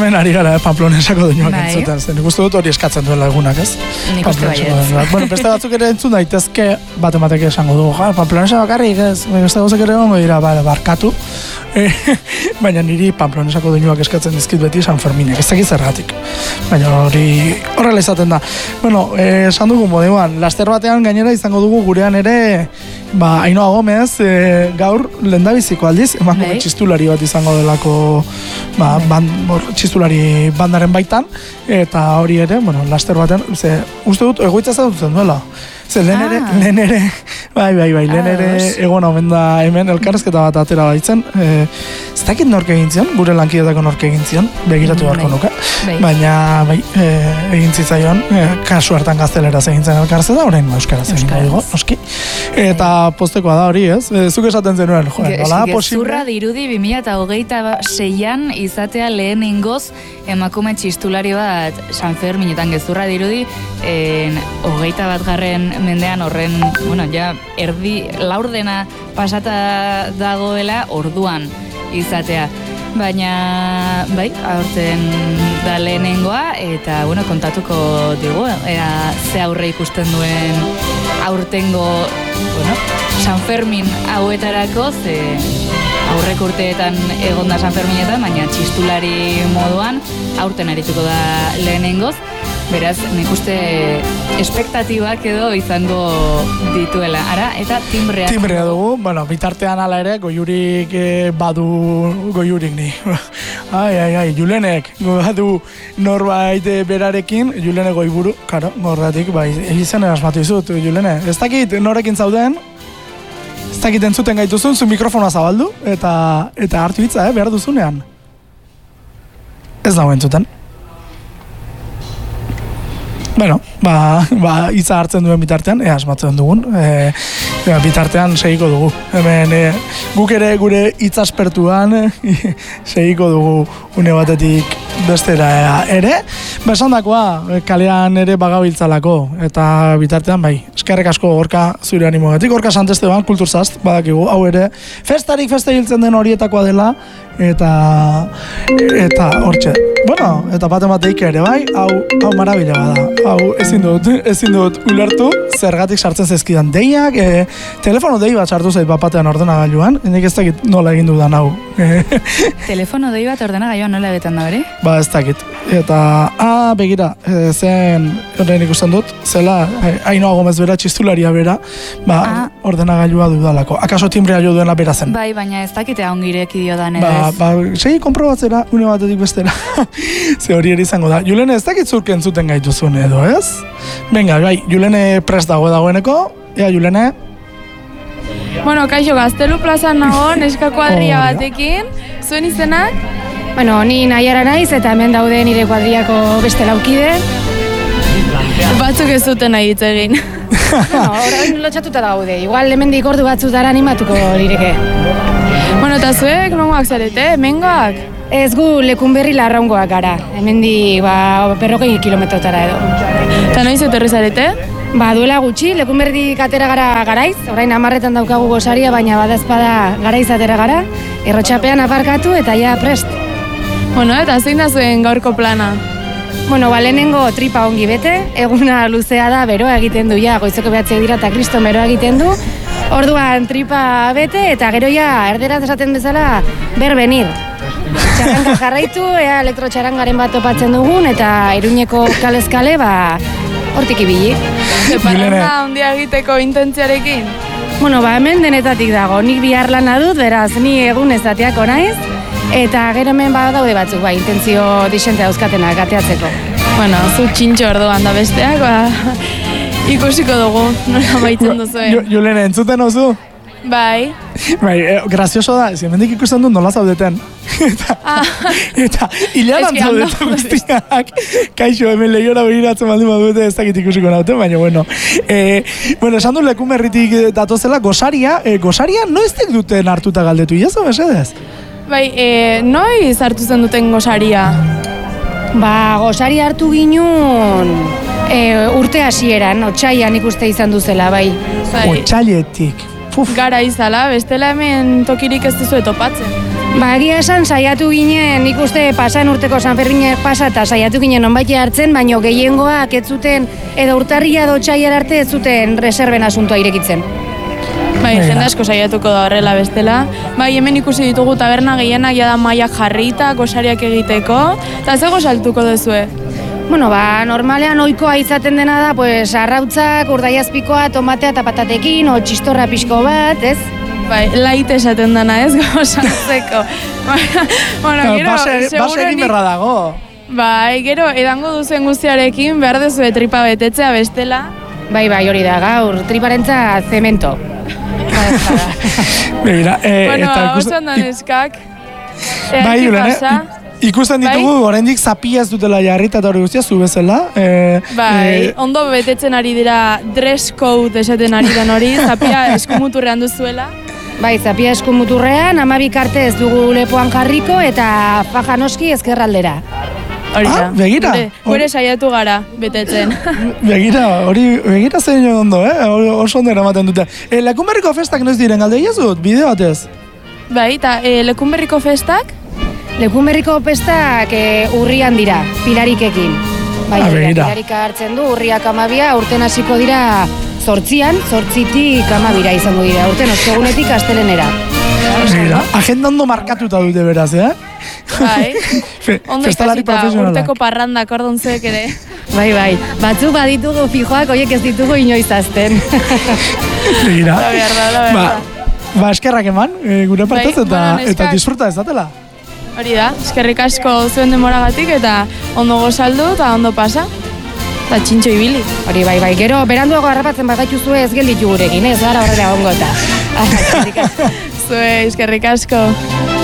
hemen ari gara, Pamplonesako doinuak entzuten, zen ikustu dut hori eskatzen duela egunak, ez? Nik uste baiet. Bueno, beste batzuk ere entzun daitezke, batemateke esango dugu, Pamplonesa bakarrik, ez? Beste gauzak ere ongo dira, barkatu, baina niri Pamplonesako doinuak eskatzen dizkit beti San Ferminek, ez dakit zergatik. Baina hori horrela izaten da. Bueno, esan dugu modeoan, laster batean gainera izango dugu gurean ere, Ainhoa Gomez, gaur lehendabiziko aldiz, emakume txistulari bat izango delako, txistulari bandaren baitan, eta hori ere, laster batean, uste dut, egoitza zadutzen duela. Lehen ere, lehen ere egon omen da hemen elkarrezketa bat atera baitzen. Ez dakit nork egin zion, gure lankidetako nork egin zion, begiratu beharko nuke. Baina, egin zitzaion, kasu hartan gazteleraz egin zen elkarrezketa, orain euskaraz egin dugu, noski. Eta postekoa da hori, ez? Zuk esaten zenuen, nola posible? Gezurra dirudi 2026an izatea lehenengoz emakume txistulari bat San Ferminetan, gezurra dirudi 21. mendean horren, ja erdi laurdena pasata dagoela orduan izatea. Baina, aurten da lehenengoa, eta, kontatuko digu, ze aurre ikusten duen aurtengo, San Fermin hauetarako, ze aurrek urteetan egonda San Ferminetan, baina txistulari moduan aurten arituko da lehenengoz. Beraz, nik uste espektatibak edo izango dituela. Ara, eta timbrea. Timbrea dugu, bitartean ala ere, goiurik badu goiurik ni. Julenek, badu norbait berarekin, Julene goiburu, karo, gordatik, egizan erasmatu izut, Julene. Ez dakit norekin zauden, ez dakit entzuten gaituzun, zu mikrofona zabaldu, eta hartu hitza, behar duzunean. Ez dago entzuten. Hitza hartzen duen bitartean, asmatzen dugun, bitartean segiko dugu. Hemen, guk ere gure hitzaspertuan segiko dugu une batetik bestera ere. Esandakoa, kalean ere bagabiltzalako, eta bitartean, eskerrek asko Gorka zure animogatik. Gorka Santesteban, Kulturzast, badakigu, hau ere, festarik festa hiltzen den horietakoa dela, eta hortxe. Eta batemateik ere, hau marabila bada. Hau ezin dut ulertu, zergatik sartzen zezkidan deiak, telefono dei bat sartu zait bapatean ordenagailuan, nik ez dakit nola egin dudan hau. Telefono dei bat ordenagailuan nola egetan da bere? Ez dakit. Eta, begira, zen horrein ikusten dut, zela, Ainhoa Gomez bera, txistularia bera, ordenagailua dudalako. Akaso timbrea jo duena bera zen. Baina ez dakitea ongirek idiodan edez. Segi konprobatzera, une batetik bestera. Ze hori ere izango da. Julene, ez dakit zurken zuten gaituzun edo, ez? Venga, Julene prest dagoeneko. Julene? Kaixo, Gaztelu plazan nago, neska kuadria batekin. Zuen izenak? Ni Naiara naiz eta hemen daude nire kuadriako beste laukide. Batzuk ez zuten nahi hitz egin. Orain lotxatuta daude, igual hemendik ordu batzutara animatuko direke. Eta zuek, nongoak zarete, hemengoak? Ez gu Lekunberri Larraungoak gara, hemendik 40 kilometrotara edo. Eta noiz etorri zarete? Duela gutxi, Lekunberrik atera gara Garaiz, orain 10etan daukagu gosaria, baina badazpada Garaiz atera gara, Errotxapean aparkatu eta ja prest. Eta zein da zuen gaurko plana? Lehenengo tripa ongi bete, eguna luzea da, beroa egiten du, goizeko 9 dira eta kriston beroa egiten du, orduan tripa bete eta gero erderaz esaten bezala berbenir. Txarranga jarraitu, elektrotxarrangaren bat topatzen dugun eta Iruñeko kalezkale, hortik ibili. Separanda handia egiteko intentziarekin? Hemen denetatik dago, nik bihar lana dut, beraz, ni egun ezateako naiz, eta gero hemen daude batzuk, intentzio disente dauzkatenak ateatzeko. Zu txintxo orduan da besteak, ikusiko dugu, nola maitzen duzuen. Julene, entzuten oso? Bai. Grazioso da, hemendik ikusten dut nola zaudeten. Eta hilaran zaudeten guztiak. Kaixo, hemen lehiora behiratzen baldin badute ez dakit ikusiko nauten, baina esan du Lekunberritik datozela, gosaria noiztek duten hartuta galdetu, iazo mesedez? Noiz hartu zen duten gosaria? Gosaria hartu ginun urte hasieran, otsaian ikuste izan duzela, bai. Otsailetik. Gara izala, bestela hemen tokirik ez duzu topatzen. Ba, egia esan saiatu ginen, nik uste pasan urteko San Ferminek pasa eta saiatu ginen onbait hartzen, baino gehiengoak ez zuten, edo urtarria edo otsailara arte ez zuten reserben asuntoa irekitzen. Bai, jende asko saiatuko da horrela bestela. Bai, hemen ikusi ditugu taberna gehienak jada mailak jarrita, gosariak egiteko, eta zego saltuko duzue? Bueno, ba, normalean ohikoa izaten dena da, pues, arrautzak, urdaiazpikoa, tomatea eta patatekin, o txistorra pixko bat, ez? Bai, laite esaten dana, ez, gozantzeko. Bueno, gero, base egin berra dago. Bai, gero, edango duzuen guztiarekin, behar duzue tripa betetzea bestela. Bai, hori da, gaur, triparentza zemento. Begira, bueno, oso ondan eskak. Bai, Julen, ikusten ditugu, oraindik zapia ez dutela jarrita eta hori guztia, zu bezala. Bai, ondo betetzen ari dira dress code esaten ari den hori, zapia eskumuturrean duzuela. Bai, zapia eskumuturrean, 12 karte ez dugu lepoan jarriko eta faja noski ezkerraldera. Begira. Gure saiatu gara, betetzen. Begira zein ondo, oso ondo eramaten dute. Lekunberriko festak noiz diren, galde iazut, bideo batez? Bai, eta Lekunberriko festak? Lekunberriko festak urrian dira, pilarikekin. Bai, pilarika hartzen du, urriak 12, urten hasiko dira 8an, 8tik 12 izango dira, urten ostegunetik astelenera. Agenda ondo markatuta dute beraz, Bai, ondo ikasita urteko parrandak orduntzeek ere. Bai, batzuk baditugu fijoak, horiek ez ditugu inoiz azten. Begira. La verdad. Ba, eskerrak eman, gure partez eta disfruta ezatela. Hori da, eskerrik asko zuen demoragatik eta ondo gozaldu eta ondo pasa. Eta txintxo ibili. Hori bai, gero beranduago harrapatzen bagaituzue ez gelditu gurekin, ez gara horrela ongo eta. Zue, eskerrik asko.